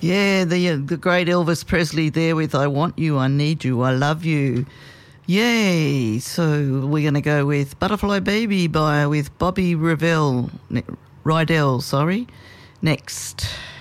Yeah, the great Elvis Presley there with I Want You, I Need You, I Love You. Yay. So we're going to go with Butterfly Baby with Bobby Rydell, next.